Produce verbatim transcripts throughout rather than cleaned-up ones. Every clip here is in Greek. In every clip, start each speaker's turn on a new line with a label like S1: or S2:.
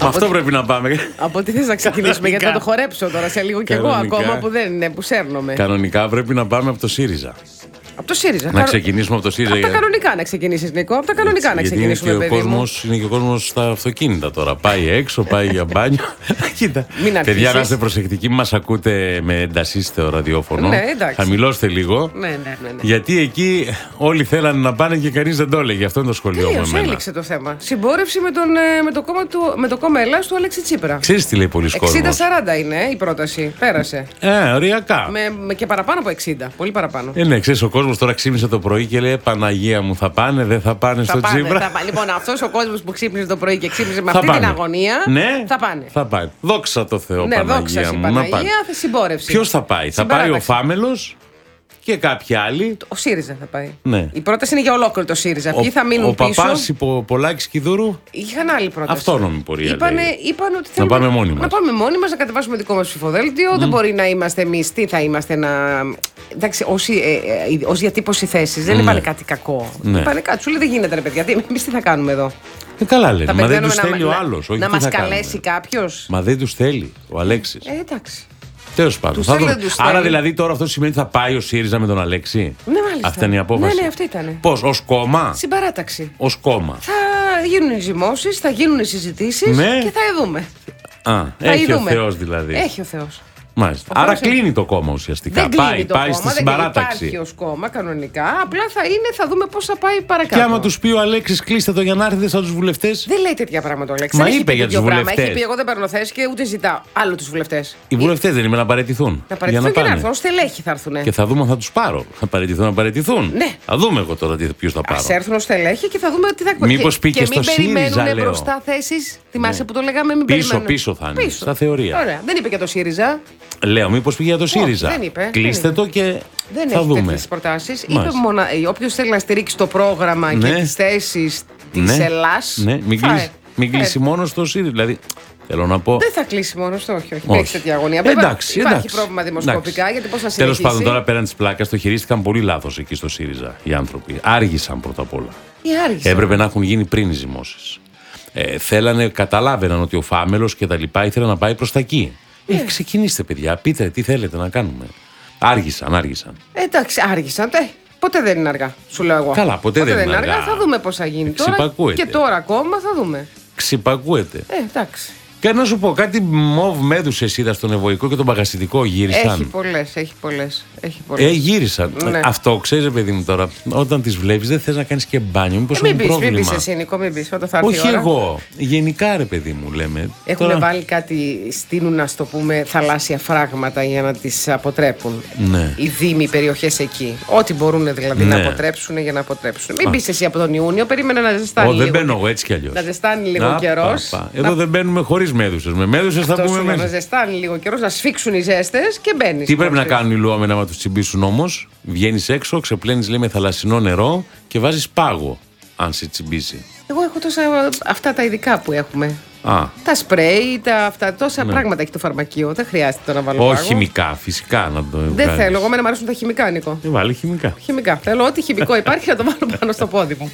S1: αυτό πρέπει να πάμε.
S2: Από τι θες να ξεκινήσουμε, γιατί θα το χορέψω τώρα σε λίγο κι εγώ ακόμα που δεν είναι, που σέρνομαι.
S1: Κανονικά πρέπει να πάμε από το ΣΥΡΙΖΑ.
S2: Από το ΣΥΡΙΖΑ.
S1: Να ξεκινήσουμε από το ΣΥΡΙΖΑ.
S2: Από τα κανονικά να ξεκινήσεις, Νίκο. Από τα κανονικά να
S1: Γιατί
S2: ξεκινήσουμε,
S1: είναι και,
S2: παιδί
S1: ο κόσμος, είναι και ο κόσμος στα αυτοκίνητα τώρα. Πάει έξω, πάει για μπάνιο. Κοίτα. Παιδιά, να είστε προσεκτικοί, μας ακούτε με εντασίς στο ραδιόφωνο.
S2: Ναι, εντάξει.
S1: Χαμηλώστε λίγο.
S2: Ναι, ναι, ναι, ναι.
S1: Γιατί εκεί όλοι θέλανε να πάνε και κανείς δεν το έλεγε. Αυτό είναι το σχολείο μου.
S2: Τελείως, έληξε το θέμα. Συμπόρευση με, τον, με, το, κόμμα του, με το κόμμα Ελλάς του Αλέξη Τσίπρα.
S1: Ξέρεις τι λέει πολλοί κόσμος.
S2: εξήντα σαράντα είναι η πρόταση. Πέρασε.
S1: Ε, οριακά.
S2: Με, με και παραπάνω από εξήντα. Πολύ παραπάνω.
S1: Ε, ναι, ξέρεις, ο κόσμος τώρα ξύπνησε το πρωί και λέει Παναγία μου, θα πάνε, δεν θα πάνε
S2: θα
S1: στο
S2: πάνε,
S1: Τσίπρα.
S2: Θα πάνε. Λοιπόν, αυτός ο κόσμος που ξύπνησε το πρωί και ξύπνησε με αυτή πάνε. την αγωνία.
S1: Ναι,
S2: θα πάνε.
S1: Θα πάνε. Δόξα τω Θεώ,
S2: ναι,
S1: Παναγία
S2: δόξα
S1: μου.
S2: Παναγία,
S1: να πάνε.
S2: θα συμπόρευση.
S1: Ποιος θα πάει, θα πάει ο Φάμελος και κάποιοι άλλοι.
S2: Ο ΣΥΡΙΖΑ θα πάει.
S1: Ναι.
S2: Η πρόταση είναι για ολόκληρο το ΣΥΡΙΖΑ. Ποιοι θα μείνουν
S1: ο
S2: πίσω.
S1: Ο Παπάς, ο Πολάκης και η Δούρου.
S2: Είχαν άλλη πρόταση.
S1: Αυτόνομη πορεία.
S2: Είπανε, είπαν ότι
S1: να πάμε μόνοι μας.
S2: Να πάμε μόνοι μας, να κατεβάσουμε δικό μας ψηφοδέλτιο. Mm. Δεν μπορεί να είμαστε εμείς. Τι θα είμαστε να. Εντάξει, ως, ε, ε, ως διατύπωση θέσης. Δεν mm. είπανε κάτι κακό. Ναι. Είπανε κάτι. Σου λέει δεν γίνεται, ρε παιδιά. Εμείς τι θα κάνουμε εδώ.
S1: Ε, καλά λένε. Μα δεν τους θέλει ο άλλος.
S2: Να μας καλέσει κάποιος.
S1: Μα δεν τους θέλει ο Αλέξης.
S2: Ε, εντάξει.
S1: Τέλος πάντων. Θα δούμε. Άρα δηλαδή τώρα αυτό σημαίνει ότι θα πάει ο ΣΥΡΙΖΑ με τον Αλέξη.
S2: Ναι, μάλιστα.
S1: Αυτή είναι η απόφαση.
S2: Ναι, ναι, αυτή ήταν.
S1: Πώς, ως κόμμα.
S2: Συμπαράταξη.
S1: Ως κόμμα.
S2: Θα γίνουν οι ζυμώσεις, θα γίνουν οι συζητήσεις
S1: ναι.
S2: και θα δούμε.
S1: Α,
S2: θα
S1: έχει
S2: ειδούμε.
S1: ο Θεός δηλαδή.
S2: Έχει ο Θεός.
S1: Μάλιστα. Άρα κλείνει το κόμμα ουσιαστικά.
S2: Δεν
S1: πάει
S2: το
S1: πάει
S2: κόμμα,
S1: στη
S2: δεν
S1: συμπαράταξη.
S2: Υπάρχει ως κόμμα κανονικά. Απλά θα είναι, θα δούμε πώς θα πάει παρακάτω.
S1: Και άμα τους πει ο Αλέξης κλείστε το για να έρθετε σαν τους βουλευτές.
S2: Δεν λέει τέτοια πράγματα ο Αλέξης.
S1: Μα είπε για τους βουλευτές.
S2: Έχει πει εγώ δεν παίρνω θέση και ούτε ζητάω άλλο τους βουλευτές.
S1: Οι βουλευτές δεν είναι να παραιτηθούν.
S2: Να παραιτηθούν και να έρθουν. Ως στελέχη θα έρθουν.
S1: Και θα δούμε αν θα τους πάρω. Θα παραιτηθούν να παραιτηθούν.
S2: Ναι.
S1: Θα δούμε εγώ τώρα ποιους θα πάρω.
S2: Ας έρθουν ως στελέχη και θα δούμε τι θα
S1: κάνουν. Μήπως πει και στο ΣΥΡΙΖΑ.
S2: Και μην περιμένουν μπροστά θέσεις. Θυμάσαι που το λέγαμε, μην περιμένουν.
S1: Πίσω-πίσω θα είναι. Στα θεωρία.
S2: Ωραία. Δεν είπε για το ΣΥΡΙΖΑ.
S1: Λέω, μήπως πήγε για το ΣΥΡΙΖΑ.
S2: Δεν είπε.
S1: Κλείστε
S2: δεν
S1: το και
S2: δεν
S1: θα δούμε.
S2: Δεν έχει τέτοιες προτάσεις. Είπε μόνο όποιος θέλει να στηρίξει το πρόγραμμα ναι. και τις θέσεις της
S1: ναι.
S2: Ελλάς.
S1: Ναι. Μην, κλείσει, μην κλείσει μόνο στο ΣΥΡΙΖΑ. Δηλαδή, θέλω να πω.
S2: Δεν θα κλείσει μόνο στο, όχι, όχι. Δεν έχει τέτοια αγωνία.
S1: Εντάξει,
S2: υπάρχει
S1: εντάξει.
S2: πρόβλημα δημοσκοπικά, εντάξει. Γιατί πώς θα
S1: Τέλος
S2: συνεχίσει.
S1: πάντων, τώρα πέραν της πλάκας το χειρίστηκαν πολύ λάθος εκεί στο ΣΥΡΙΖΑ οι άνθρωποι. Άργησαν πρώτα απ' όλα.
S2: Άργησαν.
S1: Έπρεπε να έχουν γίνει πριν οι ζυμώσεις. Ε, θέλανε, καταλάβαιναν ότι ο Φάμελος και τα λοιπά ήθελαν να πάει προς τα εκεί. Ε, ξεκινήστε, παιδιά, πείτε τι θέλετε να κάνουμε. Άργησαν, άργησαν.
S2: Εντάξει, άργησαν. Ε, ποτέ δεν είναι αργά, σου λέω εγώ.
S1: Καλά, ποτέ, ποτέ δεν είναι αργά.
S2: αργά. Θα δούμε πώς θα γίνει τώρα. Και τώρα ακόμα θα δούμε.
S1: Ξυπακούεται.
S2: Ε, εντάξει.
S1: Και να σου πω, κάτι μοβ μέδουσες είδα στον Ευωικό και τον Παγασιτικό γύρισαν.
S2: Έχει πολλές, έχει πολλές. Έχει πολλές.
S1: Ε, γύρισαν. Ναι. Αυτό ξέρεις, παιδί μου τώρα, όταν τις βλέπεις δεν θες να κάνεις και μπάνιο. Μήπως
S2: ε, μην
S1: είναι
S2: πεις,
S1: πρόβλημα.
S2: Μην πεις εσύ, Νικό, μην πεις. Όταν θα έρθει
S1: όχι
S2: η ώρα.
S1: Εγώ. Γενικά, ρε παιδί μου, λέμε.
S2: Έχουν
S1: τώρα...
S2: βάλει κάτι, στείνουν, να το πούμε, θαλάσσια φράγματα για να τις αποτρέπουν.
S1: Ναι.
S2: Οι δήμοι, οι περιοχές εκεί. Ό,τι μπορούν δηλαδή
S1: ναι.
S2: να αποτρέψουν για να αποτρέψουν. Μην πεις εσύ από τον Ιούνιο, περίμενε να ζεστάνει.
S1: Ω,
S2: λίγο.
S1: δεν μπαίνω εγώ έτσι κι αλλιώς.
S2: Να ζεστάνει λίγο καιρός.
S1: Εδώ να... δεν μπαίνουμε χωρίς μέδουσες. Με μέδουσες θα πούμε μέσα.
S2: Να ζεστάνει λίγο καιρός, να σφίξουν οι ζέστες και μπαίνεις.
S1: Τι πρέπει να κάνουν οι λουόμενα να τους τσιμπήσουν όμως? Βγαίνεις έξω, ξεπλένεις λέει με θαλασσινό νερό και βάζεις πάγο, αν σε τσιμπήσει.
S2: Εγώ έχω τόσα αυτά τα ειδικά που έχουμε.
S1: Α.
S2: Τα σπρέι, τα αυτά, τόσα ναι. πράγματα έχει το φαρμακείο. Δεν χρειάζεται να βάλω πάγο.
S1: Όχι χημικά, φυσικά να το βγάλεις.
S2: Δεν θέλω, εγώ μένα μου αρέσουν τα χημικά, Νίκο.
S1: Ε, βάλει χημικά.
S2: Χημικά. Θέλω ό,τι χημικό υπάρχει να το βάλω πάνω στο πόδι μου.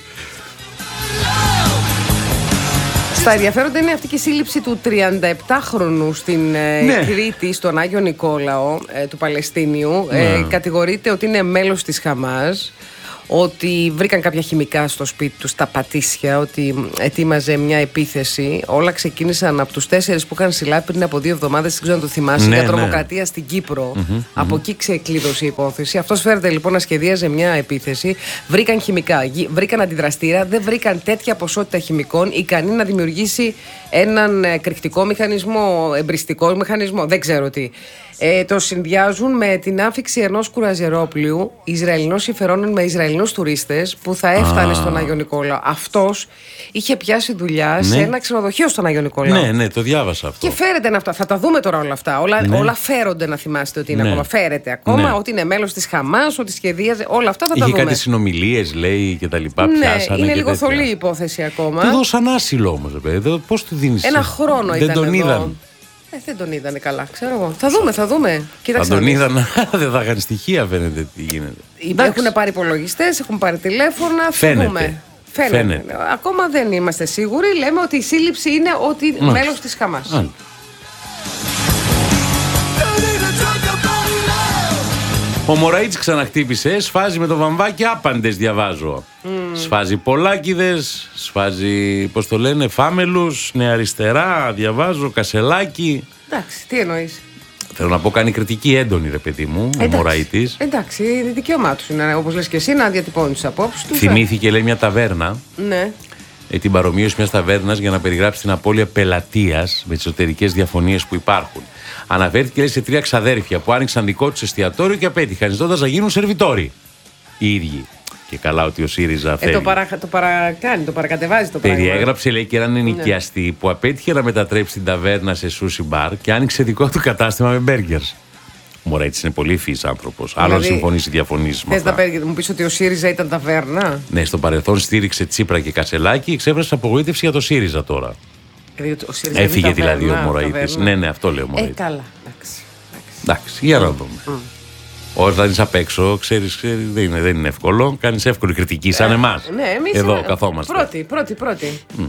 S2: Στα ενδιαφέροντα είναι αυτή και η σύλληψη του τριανταεπτάχρονου στην ναι. Κρήτη, στον Άγιο Νικόλαο, ε, του Παλαιστίνιου. Ναι. Ε, κατηγορείται ότι είναι μέλος της Χαμάς, ότι βρήκαν κάποια χημικά στο σπίτι του, στα πατήσια, ότι ετοίμαζε μια επίθεση. Όλα ξεκίνησαν από τους τέσσερις που είχαν συλλάβει πριν από δύο εβδομάδες, δεν ξέρω αν το θυμάσαι, ναι, για τρομοκρατία ναι. στην Κύπρο. Mm-hmm, από mm-hmm. εκεί ξεκλείδωσε η υπόθεση. Αυτός φέρεται λοιπόν να σχεδίαζε μια επίθεση. Βρήκαν χημικά, βρήκαν αντιδραστήρα, δεν βρήκαν τέτοια ποσότητα χημικών ικανή να δημιουργήσει έναν εκρηκτικό μηχανισμό, εμπριστικό μηχανισμό, δεν ξέρω τι. Ε, το συνδυάζουν με την άφιξη ενός κουραζερόπλοιου Ισραηλινών συμφερόντων με Ισραηλινούς τουρίστες που θα έφτανε ah. στον Άγιο Νικόλαο. Αυτός είχε πιάσει δουλειά ναι. σε ένα ξενοδοχείο στον Άγιο Νικόλαο.
S1: Ναι, ναι, το διάβασα αυτό.
S2: Και φέρεται αυτά. Θα τα δούμε τώρα όλα αυτά. Όλα, ναι. όλα φέρονται, να θυμάστε ότι είναι ναι. ακόμα. Φέρεται ακόμα, ναι. ότι είναι μέλος της Χαμάς, ότι σχεδίαζε. Όλα αυτά θα
S1: είχε
S2: τα δούμε.
S1: Είχε κάτι συνομιλίες, λέει, και τα λοιπά.
S2: Ναι,
S1: πιάσανε
S2: είναι
S1: και
S2: λίγο
S1: τέτοια.
S2: θολή η υπόθεση ακόμα.
S1: Του δώσαν άσυλο όμως, παιδί. Πώς του δίνεις?
S2: Ένα χρόνο
S1: δεν
S2: ήταν
S1: τον
S2: εδώ.
S1: είδαν.
S2: Ε, δεν τον είδανε καλά, ξέρω εγώ. Θα δούμε, θα δούμε.
S1: Κοίταξε. Αν τον είδαν, δεν θα είχαν στοιχεία, φαίνεται τι γίνεται.
S2: Έχουν πάρει υπολογιστές, έχουν πάρει τηλέφωνα.
S1: Φαίνεται.
S2: Δούμε. Φαίνεται.
S1: Φαίνεται.
S2: Ακόμα δεν είμαστε σίγουροι. Λέμε ότι η σύλληψη είναι ότι μέλος της Χαμάς.
S1: Α. Ο Μωραΐτης ξαναχτύπησε, σφάζει με το βαμβάκι άπαντες, διαβάζω. Mm. Σφάζει Πολάκηδες, σφάζει, πώς το λένε, Φάμελους, Νέα Αριστερά, διαβάζω, Κασελάκη.
S2: Εντάξει, τι εννοείς?
S1: Θέλω να πω, κάνει κριτική έντονη, ρε παιδί μου, ο Μωραΐτης.
S2: Εντάξει, δικαίωμά τους είναι, όπως λες και εσύ, να διατυπώνει τις απόψεις τους.
S1: Θυμήθηκε, λέει, μια ταβέρνα.
S2: Ναι.
S1: Ε, την παρομοίωση μιας ταβέρνας για να περιγράψει την απώλεια πελατείας με τις εσωτερικές διαφωνίες που υπάρχουν. Αναφέρθηκε, λέει, σε τρία ξαδέρφια που άνοιξαν δικό τους εστιατόριο και απέτυχαν, ζητώντας να γίνουν σερβιτόροι. Οι ίδιοι. Και καλά ότι ο ΣΥΡΙΖΑ θέλει.
S2: Ε, το, παρα, το παρακάνει, το παρακατεβάζει το πράγμα.
S1: Περιέγραψε, λέει, και έναν ενοικιαστή ναι. που απέτυχε να μετατρέψει την ταβέρνα σε σούσι μπαρ και άνοιξε δικό του κατάστημα με μπέργκερς. Ο Μωραΐτης είναι πολύ ευφυής άνθρωπος. Δηλαδή, άλλο συμφωνήσει διαφωνήσει με αυτά.
S2: Θες να μου πεις ότι ο ΣΥΡΙΖΑ ήταν ταβέρνα?
S1: Ναι, στο παρελθόν στήριξε Τσίπρα και Κασελάκη και εξέφρασε απογοήτευση για το ΣΥΡΙΖΑ τώρα.
S2: Ο ΣΥΡΙΖΑ
S1: έφυγε δηλαδή ο Μωραΐτης. Ναι, ναι, αυτό λέει ο Μωραΐτης.
S2: Ε, καλά. Εντάξει,
S1: εντάξει για να δούμε. Mm. Όταν είσαι απ' έξω, ξέρεις, ξέρεις δεν, είναι, δεν είναι εύκολο. Κάνεις εύκολη κριτική, σαν εμάς.
S2: Ναι, εμείς
S1: εδώ
S2: είναι...
S1: καθόμαστε.
S2: Πρώτη, πρώτη, πρώτη. Mm.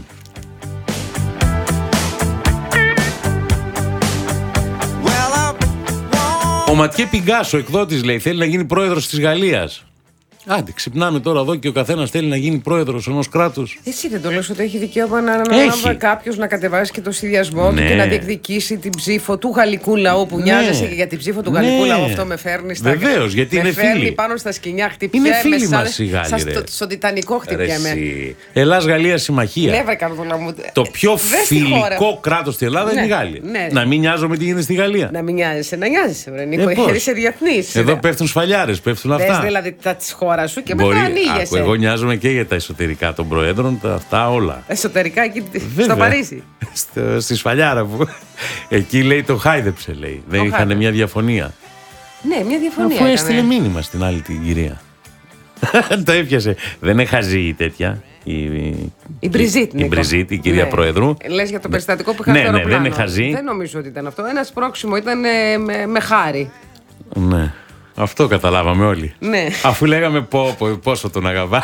S1: Ο Ματιέ Πιγκάσο, εκδότης, λέει, θέλει να γίνει πρόεδρος της Γαλλίας. Άντε, ξυπνάμε τώρα εδώ και ο καθένας θέλει να γίνει πρόεδρος ενός κράτους.
S2: Εσύ δεν το λες ότι έχει δικαίωμα να αναλάβει κάποιος να κατεβάσει και το συνδυασμό ναι. του και να διεκδικήσει την ψήφο του γαλλικού λαού που ναι. νοιάζεσαι και για την ψήφο του ναι. γαλλικού λαού? Αυτό με φέρνει στα
S1: Βεβαίως, γιατί
S2: με
S1: είναι
S2: φέρνει
S1: φίλοι.
S2: πάνω στα σκοινιά, χτυπιέμαι.
S1: Είναι φίλοι μας οι Γάλλοι.
S2: Σαν στο, στον Τιτανικό χτυπιέμαι.
S1: Ελλάς-Γαλλία συμμαχία.
S2: Ναι, βρε καρδούλα μου.
S1: Το πιο φιλικό κράτος στην Ελλάδα είναι η Γάλλοι. Να μην νοιάζομαι τι γίνεται στη Γαλλία.
S2: Να μην νοιάζεσαι, να νοιάζεσαι, βρε Νίκο. Είσαι διεθνής.
S1: Εδώ πέφτουν σφαλιάρες, πέφτουν αυτά.
S2: Δηλαδή τα τη χώρα σου και μετά ανοίγεσαι.
S1: Εγώ νοιάζομαι και για τα εσωτερικά των προέδρων, τα, αυτά όλα.
S2: Εσωτερικά εκεί στο Παρίσι.
S1: Στο, στη σφαλιάρα που. Εκεί λέει το χάιδεψε, λέει. Δεν είχαν μια διαφωνία.
S2: Ναι, μια διαφωνία.
S1: Αφού έστειλε μήνυμα στην άλλη την κυρία. Το έπιασε. Δεν είναι χαζή η τέτοια. Η,
S2: η Μπριζίτ,
S1: η, η, Μπριζίτ, η κυρία ναι. Προέδρου.
S2: Λες για το περιστατικό που είχα
S1: ναι, ναι, δεν είναι χαζή.
S2: Δεν νομίζω ότι ήταν αυτό. Ένα σπρώξιμο ήταν ε, με, με χάρη.
S1: Ναι. Αυτό καταλάβαμε όλοι.
S2: Ναι.
S1: Αφού λέγαμε πω, πω, πόσο τον αγαπάει.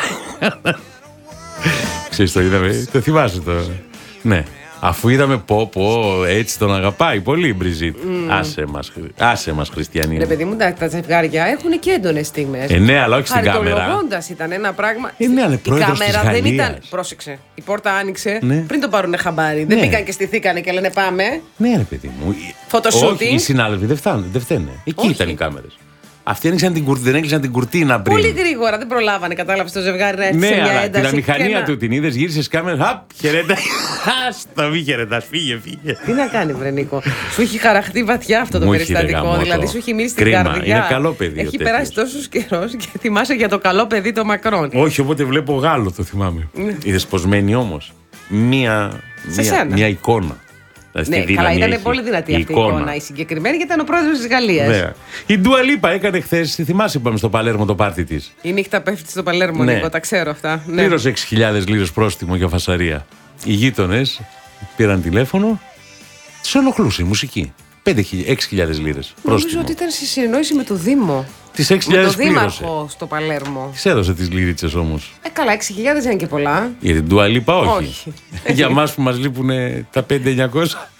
S1: Ξέρεις το είδαμε, το θυμάσαι το. Ναι. Αφού είδαμε πω, πω, έτσι τον αγαπάει πολύ η Μπριζίτ. Mm. Άσε μας, άσε μας χριστιανοί.
S2: Ναι, παιδί μου, τα, τα ζευγάρια έχουν και έντονες στιγμές.
S1: Ε, ναι, αλλά όχι στην κάμερα.
S2: Χαριτολογώντας ήταν ένα πράγμα.
S1: Ε, ναι, αλλά
S2: η κάμερα
S1: δεν
S2: Γαλλίας. Ήταν. Πρόσεξε. Η πόρτα άνοιξε
S1: ναι.
S2: πριν το πάρουνε χαμπάρι. Ναι. Δεν μπήκαν και στηθήκανε και λένε πάμε.
S1: Ναι, ρε παιδί μου.
S2: Φωτοσούτινγκ.
S1: Οι συνάδελφοι δεν φτάνουν, δεν φταίνε. Εκεί όχι. Ήταν οι κάμερες. Αυτοί έκλεισαν την, δεν έκλεισαν την κουρτίνα πριν.
S2: Πολύ γρήγορα, δεν προλάβανε, κατάλαβε το ζευγάρι να έρθει
S1: ναι,
S2: σε μια
S1: αλλά
S2: ένταση.
S1: Την αμηχανία
S2: να...
S1: του την είδε, γύρισε κάμερα. Χαπ, χαιρέτα. Άστα, μη χαιρετά, φύγε, φύγε.
S2: Τι να κάνει, βρε Νίκο. Σου έχει χαραχτεί βαθιά αυτό το περιστατικό. Δηλαδή σου έχει μείνει στην
S1: Κρίμα,
S2: καρδιά.
S1: Είναι καλό παιδί.
S2: Έχει περάσει τόσο καιρό και θυμάσαι για το καλό παιδί το Μακρόν.
S1: Όχι, οπότε βλέπω Γάλλο, το θυμάμαι. Είδε posμένη όμω. Μία, μία, μία εικόνα.
S2: Ναι, καλά, ήταν πολύ δυνατή η αυτή η εικόνα. εικόνα. Η συγκεκριμένη γιατί ήταν ο πρόεδρος της Γαλλίας.
S1: Ναι. Η Ντουα Λίπα έκανε χθες, θυμάσαι, είπαμε στο Παλέρμο το πάρτι της.
S2: Η νύχτα πέφτει στο Παλέρμο, ναι. Νίκο, τα ξέρω αυτά. Ναι.
S1: Πλήρωσε έξι χιλιάδες λίρες πρόστιμο για φασαρία. Οι γείτονες πήραν τηλέφωνο, τους ενοχλούσε η μουσική. έξι χιλιάδες λίρες πρόστιμο.
S2: Νομίζω ότι ήταν σε συνεννόηση με το Δήμο.
S1: Τις έξι χιλιάδες
S2: πλήρωσε. Με το δήμαρχο στο Παλέρμο.
S1: Τις έδωσε τις λίριτσες όμως.
S2: Ε, καλά, έξι χιλιάδες είναι και πολλά.
S1: Για την Ντουα Λίπα όχι.
S2: όχι.
S1: Για μας που μας λείπουν τα πέντε χιλιάδες εννιακόσια.